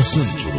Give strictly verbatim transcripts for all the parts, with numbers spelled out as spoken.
Basın Turu.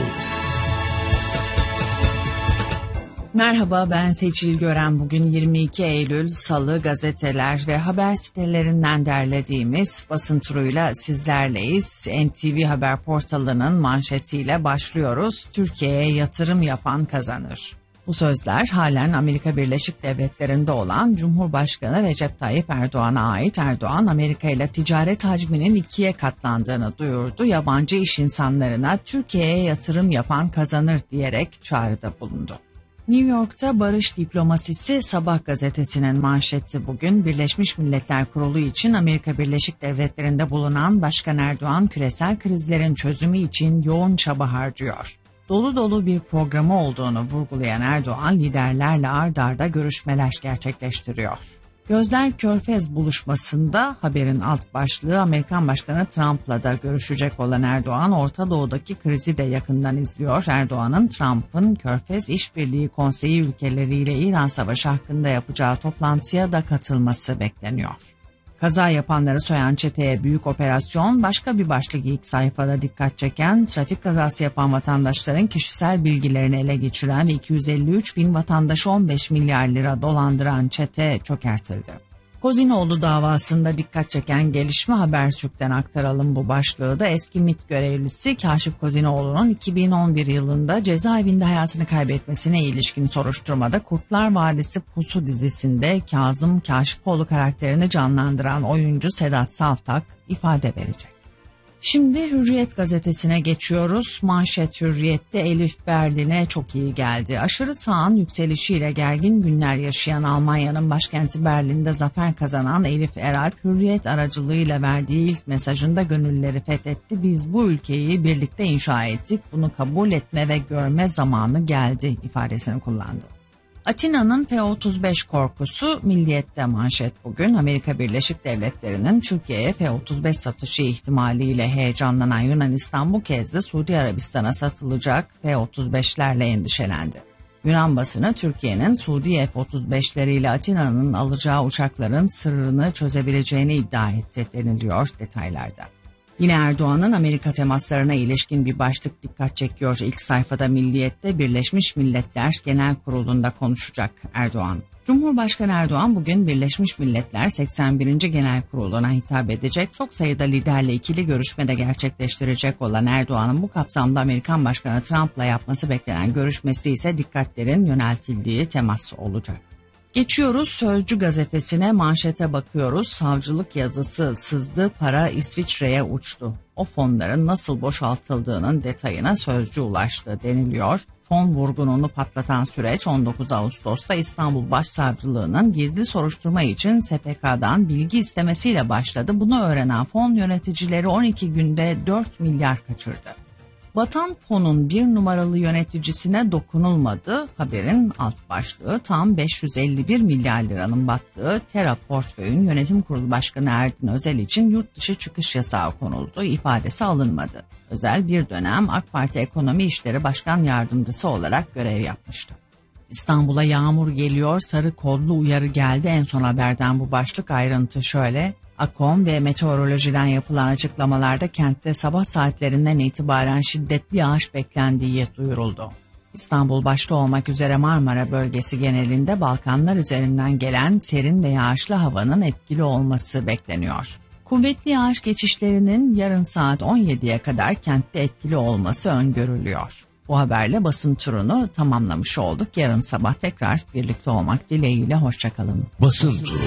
Merhaba, ben Seçil Gören. Bugün yirmi iki Eylül Salı, gazeteler ve haber sitelerinden derlediğimiz basın turuyla sizlerleyiz. N T V Haber portalının manşetiyle başlıyoruz. Türkiye'ye yatırım yapan kazanır. Bu sözler halen Amerika Birleşik Devletleri'nde olan Cumhurbaşkanı Recep Tayyip Erdoğan'a ait. Erdoğan, Amerika ile ticaret hacminin ikiye katlandığını duyurdu. Yabancı iş insanlarına Türkiye'ye yatırım yapan kazanır diyerek çağrıda bulundu. New York'ta barış diplomasisi Sabah gazetesinin manşeti bugün. Birleşmiş Milletler Kurulu için Amerika Birleşik Devletleri'nde bulunan Başkan Erdoğan küresel krizlerin çözümü için yoğun çaba harcıyor. Dolu dolu bir programı olduğunu vurgulayan Erdoğan, liderlerle ard arda görüşmeler gerçekleştiriyor. Gözler Körfez buluşmasında, haberin alt başlığı, Amerikan Başkanı Trump'la da görüşecek olan Erdoğan, Orta Doğu'daki krizi de yakından izliyor. Erdoğan'ın Trump'ın Körfez İşbirliği Konseyi ülkeleriyle İran Savaşı hakkında yapacağı toplantıya da katılması bekleniyor. Kaza yapanları soyan çeteye büyük operasyon, başka bir başlık ilk sayfada dikkat çeken, trafik kazası yapan vatandaşların kişisel bilgilerini ele geçiren iki yüz elli üç bin vatandaşı on beş milyar lira dolandıran çete çökertildi. Kozinoğlu davasında dikkat çeken gelişme Habertürk'ten aktaralım bu başlığı da. Eski MİT görevlisi Kaşif Kozinoğlu'nun iki bin on bir yılında cezaevinde hayatını kaybetmesine ilişkin soruşturmada Kurtlar Vadisi Pusu dizisinde Kazım Kaşifoğlu karakterini canlandıran oyuncu Sedat Savtak ifade verecek. Şimdi Hürriyet gazetesine geçiyoruz. Manşet Hürriyet'te Elif Berlin'e çok iyi geldi. Aşırı sağın yükselişiyle gergin günler yaşayan Almanya'nın başkenti Berlin'de zafer kazanan Elif Eralp, Hürriyet aracılığıyla verdiği ilk mesajında gönülleri fethetti. Biz bu ülkeyi birlikte inşa ettik. Bunu kabul etme ve görme zamanı geldi ifadesini kullandı. Atina'nın F otuz beş korkusu Milliyet'te manşet bugün. Amerika Birleşik Devletleri'nin Türkiye'ye F otuz beş satışı ihtimaliyle heyecanlanan Yunanistan bu kez de Suudi Arabistan'a satılacak F otuz beşlerle endişelendi. Yunan basını Türkiye'nin Suudi F otuz beşleriyle Atina'nın alacağı uçakların sırrını çözebileceğini iddia etti deniliyor detaylarda. Yine Erdoğan'ın Amerika temaslarına ilişkin bir başlık dikkat çekiyor. İlk sayfada Milliyet'te Birleşmiş Milletler Genel Kurulu'nda konuşacak Erdoğan. Cumhurbaşkanı Erdoğan bugün Birleşmiş Milletler seksen birinci Genel Kurulu'na hitap edecek. Çok sayıda liderle ikili görüşmede gerçekleştirecek olan Erdoğan'ın bu kapsamda Amerikan Başkanı Trump'la yapması beklenen görüşmesi ise dikkatlerin yöneltildiği temas olacak. Geçiyoruz Sözcü gazetesine, manşete bakıyoruz. Savcılık yazısı sızdı, para İsviçre'ye uçtu. O fonların nasıl boşaltıldığının detayına Sözcü ulaştı deniliyor. Fon vurgununu patlatan süreç on dokuz Ağustos'ta İstanbul Başsavcılığı'nın gizli soruşturma için S P K'dan bilgi istemesiyle başladı. Bunu öğrenen fon yöneticileri on iki günde dört milyar kaçırdı. Batan fonun bir numaralı yöneticisine dokunulmadı. Haberin alt başlığı tam beş yüz elli bir milyar liranın battığı Tera Portföy'ün yönetim kurulu başkanı Erdin Özel için yurt dışı çıkış yasağı konuldu. İfadesi alınmadı. Özel bir dönem AK Parti Ekonomi İşleri Başkan Yardımcısı olarak görev yapmıştı. İstanbul'a yağmur geliyor, sarı kodlu uyarı geldi. En son haberden bu başlık, ayrıntı şöyle. AKOM ve meteorolojiden yapılan açıklamalarda kentte sabah saatlerinden itibaren şiddetli yağış beklendiği duyuruldu. İstanbul başta olmak üzere Marmara bölgesi genelinde Balkanlar üzerinden gelen serin ve yağışlı havanın etkili olması bekleniyor. Kuvvetli yağış geçişlerinin yarın saat on yediye kadar kentte etkili olması öngörülüyor. Bu haberle basın turunu tamamlamış olduk. Yarın sabah tekrar birlikte olmak dileğiyle, hoşçakalın. Basın turu.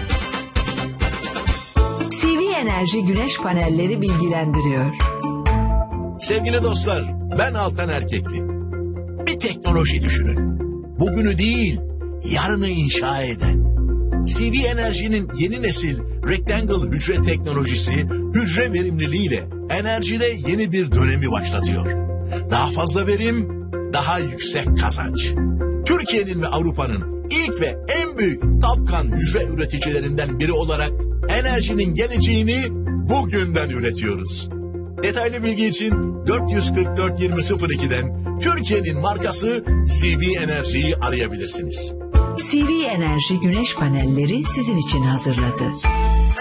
C V Enerji Güneş Panelleri bilgilendiriyor. Sevgili dostlar, ben Altan Erkekli. Bir teknoloji düşünün. Bugünü değil, yarını inşa eden. C V Enerji'nin yeni nesil Rectangle hücre teknolojisi, hücre verimliliğiyle enerjide yeni bir dönemi başlatıyor. Daha fazla verim, daha yüksek kazanç. Türkiye'nin ve Avrupa'nın ilk ve en büyük Tapkan hücre üreticilerinden biri olarak enerjinin geleceğini bugünden üretiyoruz. Detaylı bilgi için dört yüz kırk dört yirmi sıfır iki'den Türkiye'nin markası C V Enerji'yi arayabilirsiniz. C V Enerji Güneş Panelleri sizin için hazırladı.